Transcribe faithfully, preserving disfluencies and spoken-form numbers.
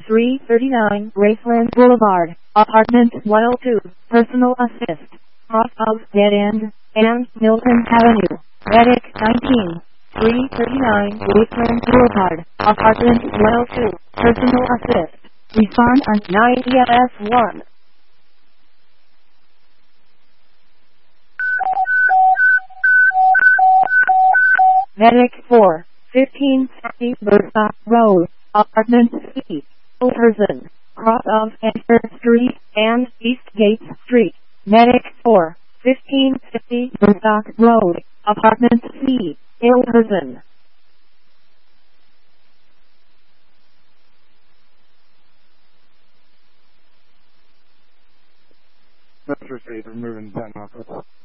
three thirty-nine Graceland Boulevard, Apartment one oh two, Personal Assist, off of Dead End, and Milton Avenue. Medic nineteen, three thirty-nine Graceland Boulevard, Apartment one oh two, Personal Assist. Respond on nine E M S one. Medic four, fifteen fifty Bertha Road, Apartment C, Overton, cross of Enter Street and Eastgate Street. Medic four, fifteen fifty Bertha Road, Apartment C, Overton. That's received. Removing ten office.